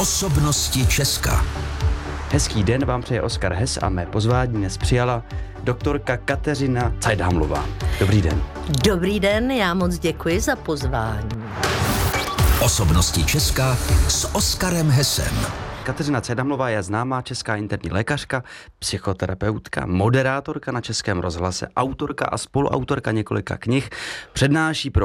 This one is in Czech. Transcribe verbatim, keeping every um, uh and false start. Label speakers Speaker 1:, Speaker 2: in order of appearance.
Speaker 1: Osobnosti Česka.
Speaker 2: Hezký den vám přeje Oskar Hess a mé pozvání dnes přijala doktorka Kateřina Cajthamlová. Dobrý den.
Speaker 3: Dobrý den, já moc děkuji za pozvání.
Speaker 1: Osobnosti Česka s Oskarem Hessem.
Speaker 2: Kateřina Cajthamlová je známá česká interní lékařka, psychoterapeutka, moderátorka na Českém rozhlase, autorka a spoluautorka několika knih, přednáší pro